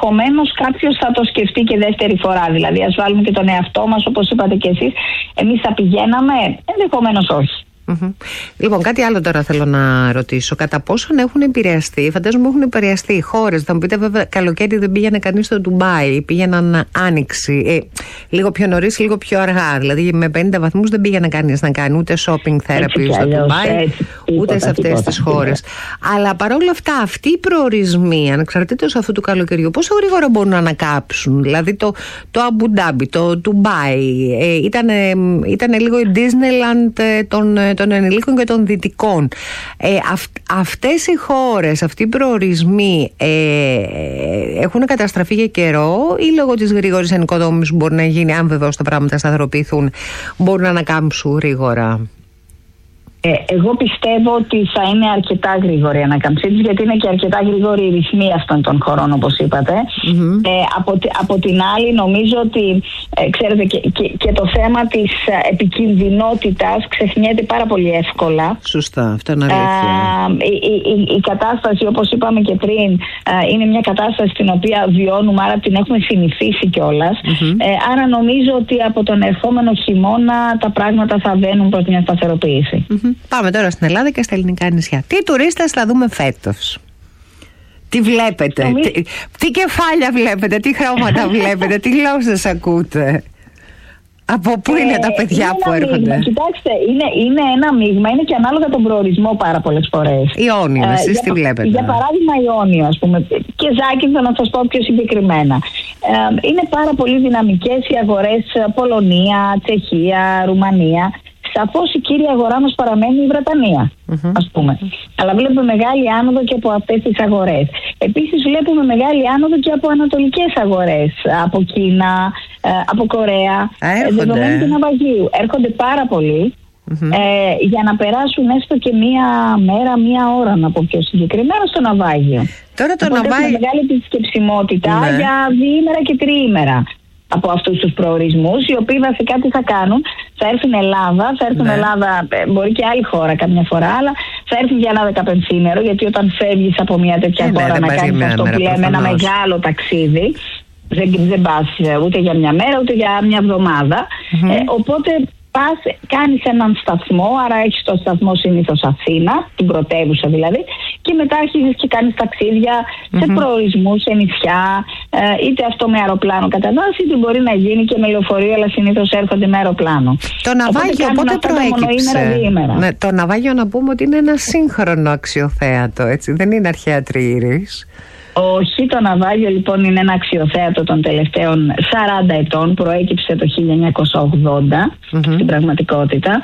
ενδεχομένως κάποιος θα το σκεφτεί και δεύτερη φορά. Δηλαδή, ας βάλουμε και τον εαυτό μας, όπως είπατε και εσείς, εμείς θα πηγαίναμε, ενδεχομένως όχι. Λοιπόν, κάτι άλλο τώρα θέλω να ρωτήσω. Κατά πόσον έχουν επηρεαστεί, φαντάζομαι έχουν επηρεαστεί οι χώρες. Θα μου πείτε, βέβαια, καλοκαίρι δεν πήγαινε κανείς στο Ντουμπάι, πήγαιναν άνοιξη. Λίγο πιο νωρίς, λίγο πιο αργά. Δηλαδή, με 50 βαθμούς δεν πήγαινε κανείς να κάνει ούτε shopping therapy στο Ντουμπάι, ούτε σε αυτές τις χώρες. Αλλά παρόλα αυτά, αυτοί οι προορισμοί, ανεξαρτήτως αυτού του καλοκαιριού, πόσο γρήγορα μπορούν να ανακάψουν? Δηλαδή, το Αμπουντάμπι, το Ντουμπάι, ήταν λίγο η Disneyland των ενηλίκων και των δυτικών. Αυτές οι χώρες, αυτοί οι προορισμοί έχουν καταστραφεί για καιρό ή λόγω της γρήγορης ενοικοδόμησης που μπορεί να γίνει, αν βεβαίως τα πράγματα σταθεροποιηθούν, μπορούν να ανακάμψουν γρήγορα? Εγώ πιστεύω ότι θα είναι αρκετά γρήγορη η ανακαμψή της, γιατί είναι και αρκετά γρήγορη η ρυθμή αυτών των χωρών, όπως είπατε. Από την άλλη, νομίζω ότι ξέρετε, και το θέμα της επικινδυνότητας ξεχνιέται πάρα πολύ εύκολα. Σωστά, αυτό είναι αλήθεια. Η κατάσταση, όπως είπαμε και πριν, είναι μια κατάσταση την οποία βιώνουμε, άρα την έχουμε συνηθίσει κιόλας. Άρα νομίζω ότι από τον ερχόμενο χειμώνα τα πράγματα θα βαίνουν προς μια σταθεροποίηση. Πάμε τώρα στην Ελλάδα και στα ελληνικά νησιά. Τι τουρίστες θα δούμε φέτος? Τι βλέπετε? Τι κεφάλια βλέπετε? Τι χρώματα βλέπετε? Τι γλώσσες ακούτε? Από πού είναι τα παιδιά που έρχονται? Κοιτάξτε, είναι ένα μείγμα, είναι και ανάλογα τον προορισμό πάρα πολλές φορές. Ιόνιο, εσείς τι βλέπετε? Για παράδειγμα, Ιόνιο, ας πούμε, και Ζάκυνθο, να σας πω πιο συγκεκριμένα. Είναι πάρα πολύ δυναμικές οι αγορές Πολωνία, Τσεχία, Ρουμανία. Σαφώς η κύρια αγορά μας παραμένει η Βρετανία, ας πούμε. Αλλά βλέπουμε μεγάλη άνοδο και από αυτές τις αγορές. Επίσης βλέπουμε μεγάλη άνοδο και από ανατολικές αγορές. Από Κίνα, από Κορέα, δεδομένου του ναυαγίου. Έρχονται πάρα πολλοί για να περάσουν έστω και μία μέρα, μία ώρα, να πω πιο συγκεκριμένα, στο ναυάγιο. Τώρα το ναυάγιο έχουμε μεγάλη επισκεψιμότητα για διήμερα και τριήμερα από αυτούς τους προορισμούς, οι οποίοι βασικά τι θα κάνουν? Θα έρθουν Ελλάδα, Ελλάδα, μπορεί και άλλη χώρα καμιά φορά, αλλά θα έρθουν για ένα 15ήμερο, γιατί όταν φεύγεις από μια τέτοια χώρα να κάνεις αυτό που λέμε ένα μεγάλο ταξίδι, δεν πας ούτε για μια μέρα ούτε για μια εβδομάδα. Οπότε πας, κάνεις έναν σταθμό, άρα έχεις το σταθμό συνήθως Αθήνα, την πρωτεύουσα δηλαδή, και μετά αρχίζεις και κάνεις ταξίδια σε προορισμούς, σε νησιά, είτε αυτό με αεροπλάνο κατά βάση, είτε μπορεί να γίνει και με λεωφορείο, αλλά συνήθως έρχονται με αεροπλάνο. Το ναυάγιο πότε προέκυψε? Το ναυάγιο, να πούμε ότι είναι ένα σύγχρονο αξιοθέατο, έτσι, δεν είναι αρχαία τριήρης. Όχι, το ναυάγιο λοιπόν είναι ένα αξιοθέατο των τελευταίων 40 ετών, προέκυψε το 1980 στην πραγματικότητα.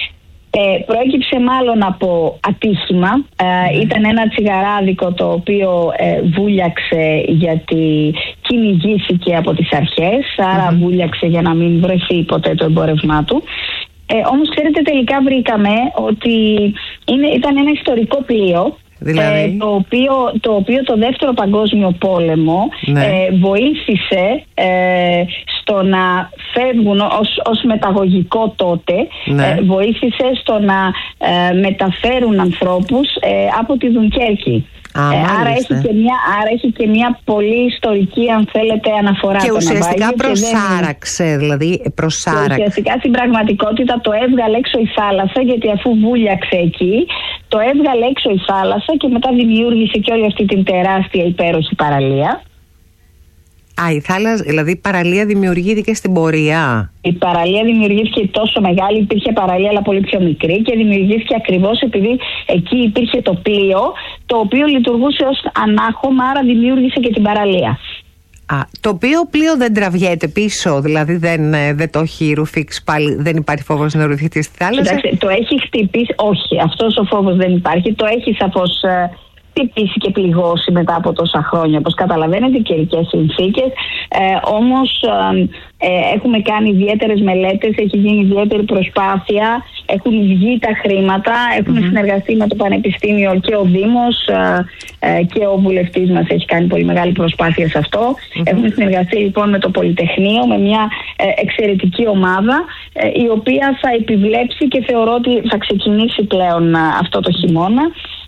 Προέκυψε μάλλον από ατύχημα. Ήταν ένα τσιγαράδικο το οποίο βούλιαξε γιατί κυνηγήθηκε από τις αρχές, άρα βούλιαξε για να μην βρεθεί ποτέ το εμπόρευμά του. Όμως ξέρετε, τελικά βρήκαμε ότι ήταν ένα ιστορικό πλοίο. Δηλαδή? Το οποίο το Δεύτερο Παγκόσμιο Πόλεμο βοήθησε στο να φεύγουν ως μεταγωγικό τότε, βοήθησε στο να μεταφέρουν ανθρώπους από τη Δουνκέρκη. Άρα έχει και μια πολύ ιστορική, αν θέλετε, αναφορά. Και ουσιαστικά προσάραξε, ουσιαστικά στην πραγματικότητα το έβγαλε έξω η θάλασσα, γιατί αφού βούλιαξε εκεί, το έβγαλε έξω η θάλασσα και μετά δημιούργησε και όλη αυτή την τεράστια υπέροχη παραλία. Η θάλασσα, δηλαδή η παραλία δημιουργήθηκε στην πορεία. Η παραλία δημιουργήθηκε τόσο μεγάλη, υπήρχε παραλία αλλά πολύ πιο μικρή, και δημιουργήθηκε ακριβώς επειδή εκεί υπήρχε το πλοίο, το οποίο λειτουργούσε ως ανάχωμα, άρα δημιούργησε και την παραλία. Το οποίο πλοίο δεν τραβιέται πίσω, δηλαδή δεν το έχει ρουφήξει πάλι, δεν υπάρχει φόβος να ρουφηχτεί στη θάλασσα? Κοιτάξτε, το έχει χτυπήσει, όχι, αυτός ο φόβος δεν υπάρχει, το έχει σαφώς χτυπήσει και πληγώσει μετά από τόσα χρόνια, όπως καταλαβαίνετε, καιρικές συνθήκες. Όμως έχουμε κάνει ιδιαίτερες μελέτες, έχει γίνει ιδιαίτερη προσπάθεια, έχουν βγει τα χρήματα, έχουν συνεργαστεί με το Πανεπιστήμιο και ο Δήμος και ο βουλευτής μας έχει κάνει πολύ μεγάλη προσπάθεια σε αυτό. Έχουν συνεργαστεί λοιπόν με το Πολυτεχνείο, με μια εξαιρετική ομάδα, η οποία θα επιβλέψει και θεωρώ ότι θα ξεκινήσει πλέον αυτό το χειμώνα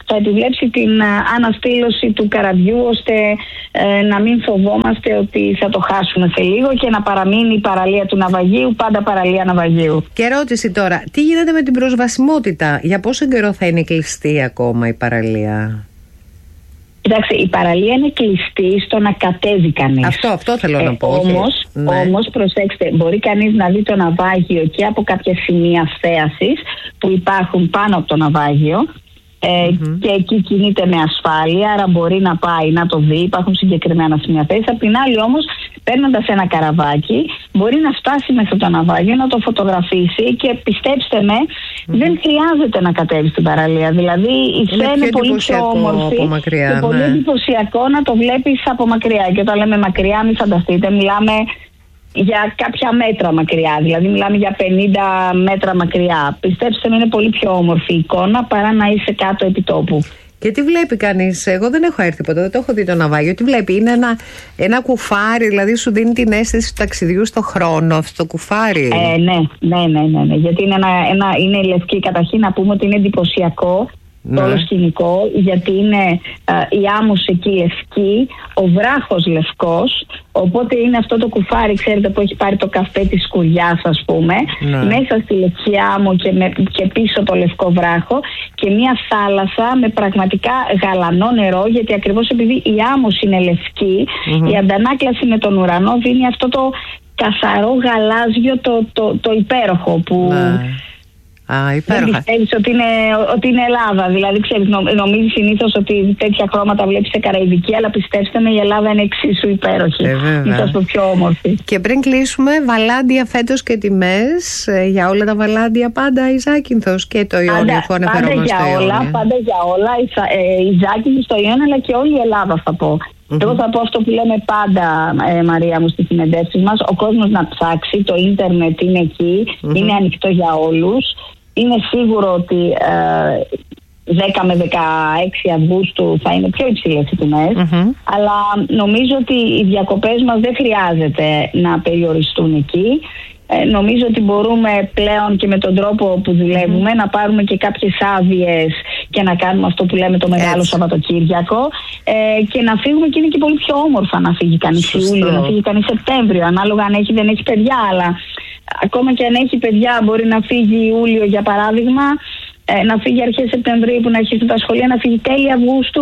θα επιβλέψει την αναστήλωση του καραβιού, ώστε να μην φοβόμαστε ότι θα το χάσουμε σε λίγο και να παραμείνει η παραλία του ναυαγίου πάντα παραλία ναυαγίου. Και ερώτηση τώρα, τι γίνεται με την προσβασιμότητα? Για πόσο καιρό θα είναι κλειστή ακόμα η παραλία? Κοιτάξτε, η παραλία είναι κλειστή στο να κατέβει κανείς. Αυτό θέλω να πω. Όμως, προσέξτε, μπορεί κανείς να δει το ναυάγιο και από κάποια σημεία θέασης που υπάρχουν πάνω από το ναυάγιο. Και εκεί κινείται με ασφάλεια, άρα μπορεί να πάει να το δει. Υπάρχουν συγκεκριμένα σημεία θέση. Απ' την άλλη, όμως, παίρνοντας ένα καραβάκι, μπορεί να φτάσει μέσα το ναυάγιο, να το φωτογραφίσει και πιστέψτε με, δεν χρειάζεται να κατέβει στην παραλία. Δηλαδή, η θέα είναι πολύ πιο όμορφη και πολύ εντυπωσιακό να το βλέπεις από μακριά. Και όταν λέμε μακριά, μην φανταστείτε, μιλάμε για κάποια μέτρα μακριά, δηλαδή μιλάμε για 50 μέτρα μακριά. Πιστέψτε με, είναι πολύ πιο όμορφη η εικόνα παρά να είσαι κάτω επί τόπου. Και τι βλέπει κανείς? Εγώ δεν έχω έρθει ποτέ, δεν το έχω δει το ναυάγιο. Τι βλέπει? Είναι ένα κουφάρι, δηλαδή σου δίνει την αίσθηση του ταξιδιού στο χρόνο, αυτό το κουφάρι. Ναι. Γιατί είναι λευκή. Καταρχήν να πούμε ότι είναι εντυπωσιακό το όλο σκηνικό, γιατί είναι η άμμος εκεί λευκή, ο βράχος λευκός, οπότε είναι αυτό το κουφάρι, ξέρετε, που έχει πάρει το καφέ της σκουριάς, ας πούμε, μέσα στη λευκή άμμο και πίσω το λευκό βράχο, και μια θάλασσα με πραγματικά γαλανό νερό, γιατί ακριβώς επειδή η άμμος είναι λευκή, η αντανάκλαση με τον ουρανό δίνει αυτό το καθαρό γαλάζιο, το υπέροχο που... Δεν πιστεύεις ότι είναι Ελλάδα. Δηλαδή, ξέρεις, νομίζεις συνήθως ότι τέτοια χρώματα βλέπεις σε Καραϊβική, αλλά πιστέψτε με, η Ελλάδα είναι εξίσου υπέροχη. Είναι το πιο όμορφη. Και πριν κλείσουμε, βαλάντια φέτος και τιμές για όλα τα βαλάντια πάντα η Ζάκυνθος και το Ιόνιο, αφού αναφερόμαστε στο Ιόνιο. Πάντα για όλα, η Ζάκυνθος, το Ιόνιο, αλλά και όλη η Ελλάδα, θα πω. Εγώ θα πω αυτό που λέμε πάντα, Μαρία μου, στις συνεντεύξεις μας: ο κόσμος να ψάξει, το ίντερνετ είναι εκεί, είναι ανοιχτό για όλους. Είναι σίγουρο ότι 10 με 16 Αυγούστου θα είναι πιο υψηλές οι τιμές, αλλά νομίζω ότι οι διακοπές μας δεν χρειάζεται να περιοριστούν εκεί. Νομίζω ότι μπορούμε πλέον και με τον τρόπο που δουλεύουμε να πάρουμε και κάποιες άδειες και να κάνουμε αυτό που λέμε το μεγάλο Σαββατοκύριακο, και να φύγουμε, και είναι και πολύ πιο όμορφα να φύγει κανείς Ιούλιο, να φύγει κανείς Σεπτέμβριο, ανάλογα αν έχει δεν έχει παιδιά, αλλά ακόμα και αν έχει παιδιά μπορεί να φύγει Ιούλιο, για παράδειγμα, να φύγει αρχές Σεπτεμβρίου που να αρχίσουν τα σχολεία, να φύγει τέλη Αυγούστου.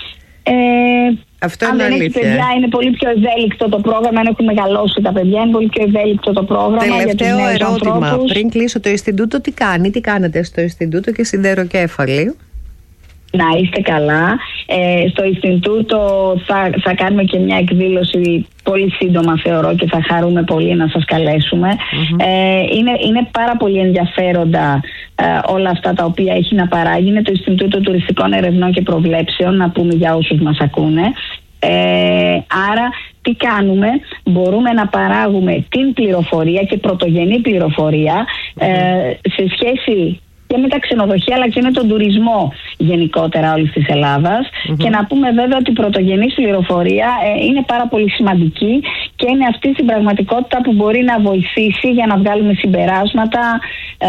Αυτό αν δεν έχει παιδιά, είναι πολύ πιο ευέλικτο το πρόγραμμα. Αν έχουν μεγαλώσει τα παιδιά, είναι πολύ πιο ευέλικτο το πρόγραμμα. Τελευταίο για τους ερώτημα. ανθρώπους. Πριν κλείσω, το Ινστιτούτο τι κάνει, τι κάνετε στο Ινστιτούτο και Σιδεροκέφαλη? Να είστε καλά. Στο Ινστιτούτο θα κάνουμε και μια εκδήλωση πολύ σύντομα, θεωρώ, και θα χαρούμε πολύ να σας καλέσουμε. Είναι πάρα πολύ ενδιαφέροντα όλα αυτά τα οποία έχει να παράγει. Είναι το Ινστιτούτο Τουριστικών Ερευνών και Προβλέψεων, να πούμε για όσους μας ακούνε. Άρα τι κάνουμε? Μπορούμε να παράγουμε την πληροφορία και πρωτογενή πληροφορία σε σχέση και με τα ξενοδοχεία, αλλά και με τον τουρισμό γενικότερα όλης της Ελλάδας. Και να πούμε βέβαια ότι η πρωτογενής πληροφορία είναι πάρα πολύ σημαντική και είναι αυτή στην πραγματικότητα που μπορεί να βοηθήσει για να βγάλουμε συμπεράσματα,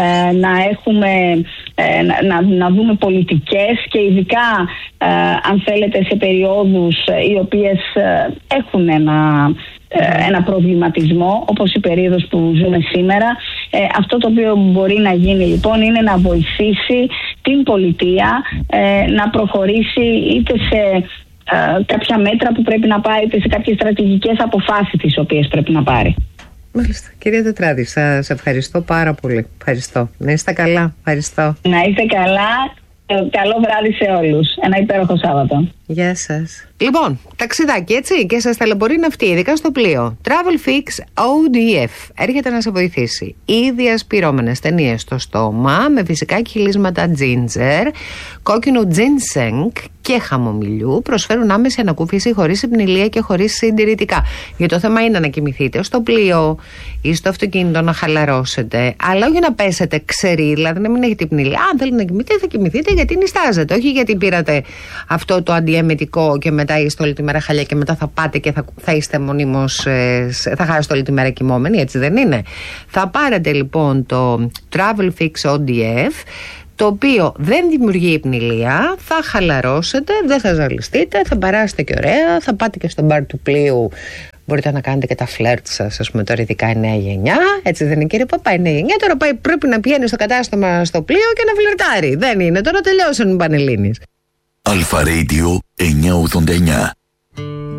να δούμε πολιτικές, και ειδικά αν θέλετε σε περιόδους οι οποίες έχουν ένα προβληματισμό, όπως η περίοδος που ζούμε σήμερα. Αυτό το οποίο μπορεί να γίνει λοιπόν είναι να βοηθήσει την πολιτεία να προχωρήσει είτε σε κάποια μέτρα που πρέπει να πάρει, είτε σε κάποιες στρατηγικές αποφάσεις τις οποίες πρέπει να πάρει. Μάλιστα. Κυρία Τετράδη, σας ευχαριστώ πάρα πολύ. Ευχαριστώ. Να είστε καλά. Ευχαριστώ. Να είστε καλά. Καλό βράδυ σε όλους. Ένα υπέροχο Σάββατο. Γεια σας. Λοιπόν, ταξιδάκι, έτσι, και σας ταλαιπωρεί ναυτί, ειδικά στο πλοίο. Travel Fix ODF έρχεται να σε βοηθήσει. Ήδη ασπυρώμενες ταινίες στο στόμα, με φυσικά κυλίσματα ginger, κόκκινο ginseng και χαμομηλιού, προσφέρουν άμεση ανακούφιση χωρίς υπνηλία και χωρίς συντηρητικά. Γιατί το θέμα είναι να κοιμηθείτε στο πλοίο ή στο αυτοκίνητο, να χαλαρώσετε, αλλά όχι να πέσετε ξεροί, δηλαδή να μην έχετε υπνηλία. Αν θέλετε να κοιμηθείτε, θα κοιμηθείτε γιατί νηστάζετε, όχι γιατί πήρατε αυτό το αντιεμετικό και μετά είστε όλη τη μέρα χαλιά και μετά θα πάτε και θα είστε μονίμως, θα χάσετε όλη τη μέρα κοιμόμενοι, έτσι δεν είναι? Θα πάρετε λοιπόν το Travel Fix ODF, το οποίο δεν δημιουργεί υπνηλία, θα χαλαρώσετε, δεν θα ζαλιστείτε, θα περάσετε και ωραία, θα πάτε και στο μπαρ του πλοίου. Μπορείτε να κάνετε και τα φλερτ σας, ας πούμε, τώρα ειδικά η νέα γενιά. Έτσι δεν είναι, κύριε Παπά, η νέα γενιά τώρα πρέπει να πηγαίνει στο κατάστημα στο πλοίο και να φλερτάρει. Δεν είναι, τώρα τελειώσαν οι Πανελλήνιες. Αλφα Radio 989.